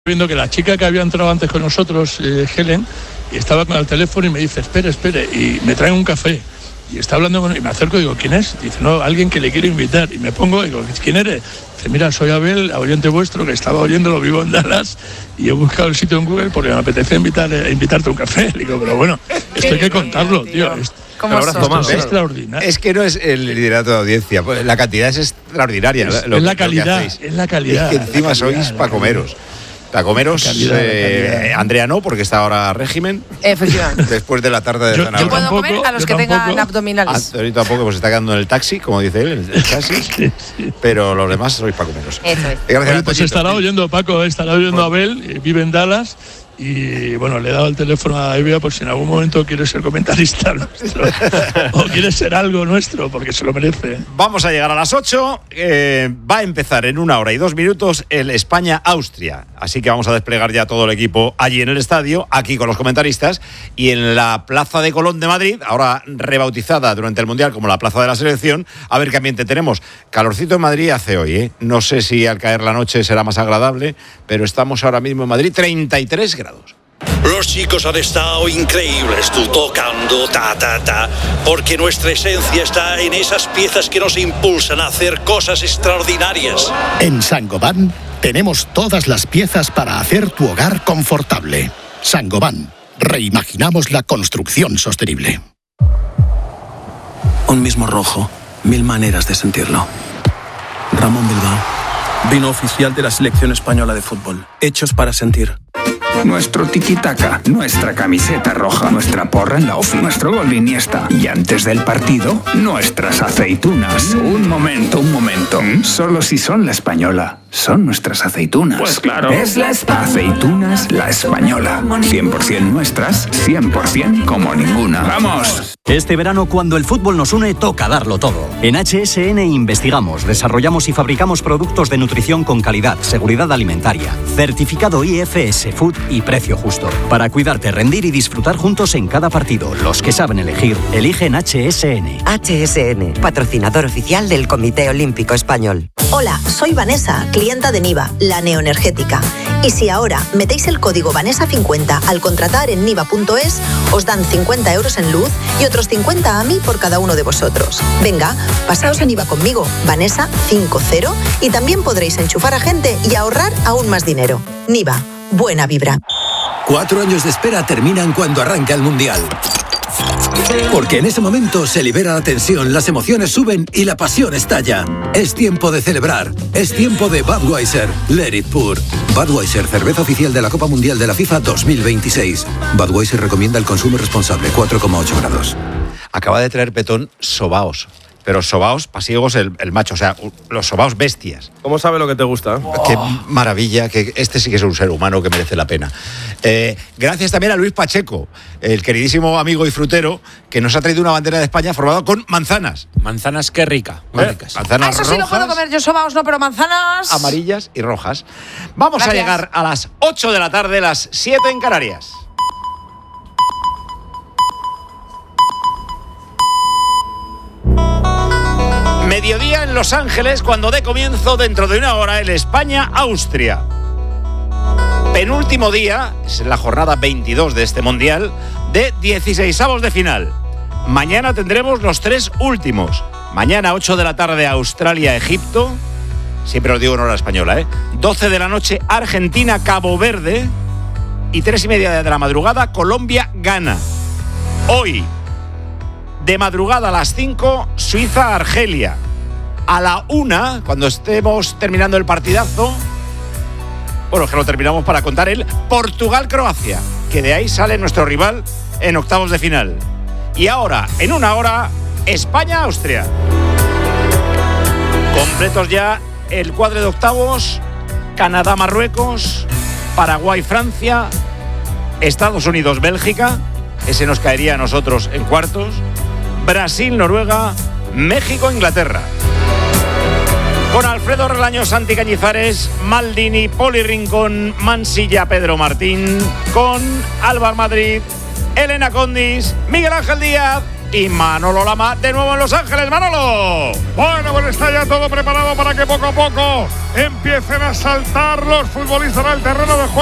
Viendo que la chica que había entrado antes con nosotros, Helen, estaba con el teléfono y me dice, espere, y me traen un café. Y está hablando con él, y me acerco y digo, ¿quién es? Dice, no, alguien que le quiere invitar. Y me pongo y digo, ¿quién eres? Dice, mira, soy Abel, oyente vuestro, que estaba oyéndolo, vivo en Dallas, y he buscado el sitio en Google porque me apetece invitarte a un café. Digo, pero bueno, esto hay que contarlo, tío. ¿Cómo es extraordinario. Es que no es el liderato de audiencia, la cantidad es extraordinaria. Es la calidad. Es que encima sois para comeros. Para comeros, Andrea no, porque está ahora a régimen. Efectivamente. Después de la tarde de zanahoria. Yo puedo comer a los que tengan abdominales. Antonio tampoco, pues está quedando en el taxi, como dice él, el taxi. Sí. Pero los demás sois para comeros. Eso es. Gracias, pues estará oyendo Paco, estará oyendo a Abel, vive en Dallas. Y bueno, le he dado el teléfono a Evia por si en algún momento quiere ser comentarista nuestro o quiere ser algo nuestro, porque se lo merece. Vamos a llegar a las 8. Va a empezar en 1 hora y 2 minutos el España-Austria. Así que vamos a desplegar ya todo el equipo allí en el estadio, aquí con los comentaristas, y en la Plaza de Colón de Madrid, ahora rebautizada durante el Mundial como la Plaza de la Selección. A ver qué ambiente tenemos. Calorcito en Madrid hace hoy, ¿eh? No sé si al caer la noche será más agradable, pero estamos ahora mismo en Madrid, 33 grados. Los chicos han estado increíbles, tú tocando, porque nuestra esencia está en esas piezas que nos impulsan a hacer cosas extraordinarias. En Saint-Gobain tenemos todas las piezas para hacer tu hogar confortable. Saint-Gobain, reimaginamos la construcción sostenible. Un mismo rojo, 1000 maneras de sentirlo. Ramón Bilbao, vino oficial de la selección española de fútbol, hechos para sentir. Nuestro tiki-taka, nuestra camiseta roja, nuestra porra en la ofi, nuestro gol de Iniesta. Y antes del partido, nuestras aceitunas. Un momento. Solo si son la española, son nuestras aceitunas. Pues claro. Es Aceitunas La Española. 100% nuestras, 100% como ninguna. ¡Vamos! Este verano, cuando el fútbol nos une, toca darlo todo. En HSN investigamos, desarrollamos y fabricamos productos de nutrición con calidad, seguridad alimentaria, certificado IFS Food y precio justo. Para cuidarte, rendir y disfrutar juntos en cada partido. Los que saben elegir, eligen HSN. HSN, patrocinador oficial del Comité Olímpico Español. Hola, soy Vanessa, clienta de Niva, la neoenergética. Y si ahora metéis el código Vanessa50 al contratar en niva.es, os dan 50 euros en luz y otros 50 a mí por cada uno de vosotros. Venga, pasaos a Niva conmigo, Vanessa50, y también podréis enchufar a gente y ahorrar aún más dinero. Niva, buena vibra. 4 años de espera terminan cuando arranca el Mundial. Porque en ese momento se libera la tensión, las emociones suben y la pasión estalla. Es tiempo de celebrar. Es tiempo de Budweiser. Let it pour. Budweiser, cerveza oficial de la Copa Mundial de la FIFA 2026. Budweiser recomienda el consumo responsable, 4,8 grados. Acaba de traer Petón sobaos. Pero sobaos pasiegos el macho, o sea, los sobaos bestias. ¿Cómo sabe lo que te gusta? Qué maravilla, que este sí que es un ser humano que merece la pena. Gracias también a Luis Pacheco, el queridísimo amigo y frutero, que nos ha traído una bandera de España formada con manzanas. Manzanas, qué rica. Manzanas eso sí rojas, lo puedo comer yo, sobaos no, pero manzanas amarillas y rojas. Vamos Gracias. a llegar a las 8 de la tarde, las 7 en Canarias. Mediodía en Los Ángeles, cuando dé comienzo dentro de 1 hora el España-Austria. Penúltimo día, es la jornada 22 de este Mundial, de 16avos de final. Mañana tendremos los 3 últimos. Mañana 8 de la tarde Australia-Egipto, siempre os digo en hora española, 12 de la noche Argentina-Cabo Verde y 3:30 de la madrugada Colombia-Ghana. Hoy, de madrugada a las 5, Suiza-Argelia. A la 1, cuando estemos terminando el partidazo, bueno, que lo terminamos para contar el Portugal-Croacia, que de ahí sale nuestro rival en octavos de final. Y ahora, en 1 hora, España-Austria. Completos ya el cuadro de octavos, Canadá-Marruecos, Paraguay-Francia, Estados Unidos-Bélgica, ese nos caería a nosotros en cuartos, Brasil-Noruega, México-Inglaterra. Con Alfredo Relaño, Santi Cañizares, Maldini, Poli Rincón, Mansilla, Pedro Martín, con Álvaro Madrid, Elena Condis, Miguel Ángel Díaz y Manolo Lama de nuevo en Los Ángeles. ¡Manolo! Bueno, pues está ya todo preparado para que poco a poco empiecen a saltar los futbolistas al terreno de juego.